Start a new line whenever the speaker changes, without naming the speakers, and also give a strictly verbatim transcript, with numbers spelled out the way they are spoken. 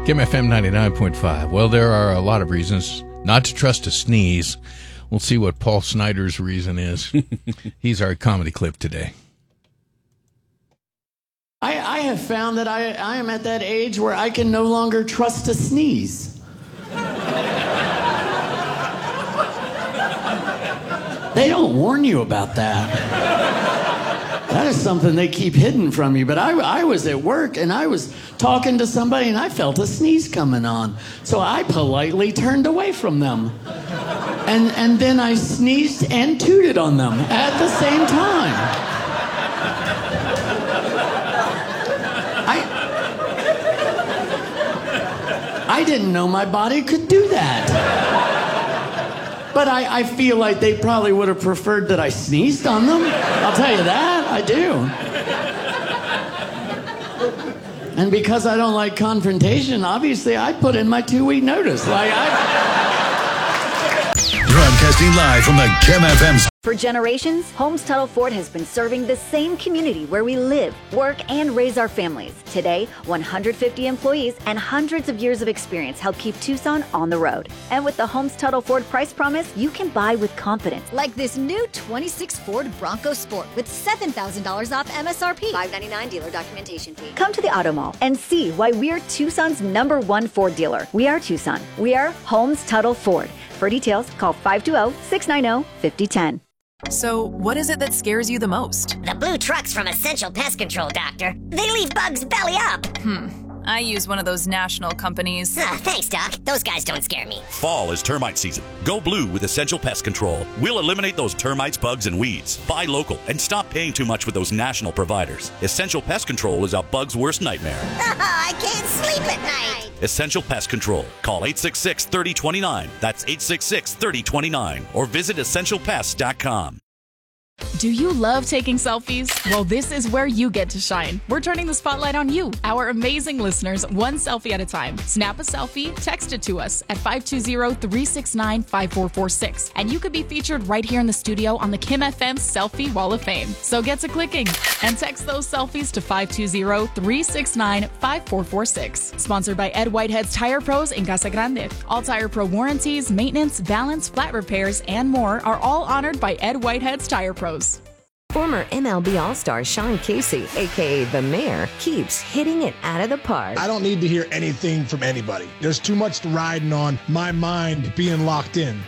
Kim F M ninety-nine point five. Well, there are a lot of reasons not to trust a sneeze. We'll see what Paul Snider's reason is. He's our comedy clip today.
I, I have found that I, I am at that age where I can no longer trust a sneeze. They don't warn you about that. That is something they keep hidden from you. But I, I was at work and I was talking to somebody and I felt a sneeze coming on. So I politely turned away from them. And, and then I sneezed and tooted on them at the same time. I, I didn't know my body could do that. But I, I feel like they probably would have preferred that I sneezed on them. I'll tell you that, I do. And because I don't like confrontation, obviously I put in my two-week notice. Like I...
Broadcasting live from the Kim F M.
For generations, Holmes Tuttle Ford has been serving the same community where we live, work, and raise our families. Today, one hundred fifty employees and hundreds of years of experience help keep Tucson on the road. And with the Holmes Tuttle Ford price promise, you can buy with confidence.
Like this new twenty-six Ford Bronco Sport with seven thousand dollars off M S R P. five ninety-nine dealer documentation fee.
Come to the Auto Mall and see why we're Tucson's number one Ford dealer. We are Tucson. We are Holmes Tuttle Ford. For details, call five two zero, six nine zero, five zero one zero.
So, what is it that scares you the most?
The blue trucks from Essential Pest Control, Doctor. They leave bugs belly up.
Hmm. I use one of those national companies.
Ah, thanks, Doc. Those guys don't scare me.
Fall is termite season. Go blue with Essential Pest Control. We'll eliminate those termites, bugs, and weeds. Buy local and stop paying too much with those national providers. Essential Pest Control is a bug's worst nightmare.
I can't sleep at night.
Essential Pest Control. Call eight six six, three zero two nine. That's eight six six, three zero two nine. Or visit essential pest dot com.
Do you love taking selfies? Well, this is where you get to shine. We're turning the spotlight on you, our amazing listeners, one selfie at a time. Snap a selfie, text it to us at five two zero, three six nine, five four four six, and you could be featured right here in the studio on the Kim F M Selfie Wall of Fame. So get to clicking and text those selfies to five two zero, three six nine, five four four six. Sponsored by Ed Whitehead's Tire Pros in Casa Grande. All Tire Pro warranties, maintenance, balance, flat repairs, and more are all honored by Ed Whitehead's Tire Pros.
Former M L B All-Star Sean Casey, a k a. The Mayor, keeps hitting it out of the park.
I don't need to hear anything from anybody. There's too much riding on my mind being locked in.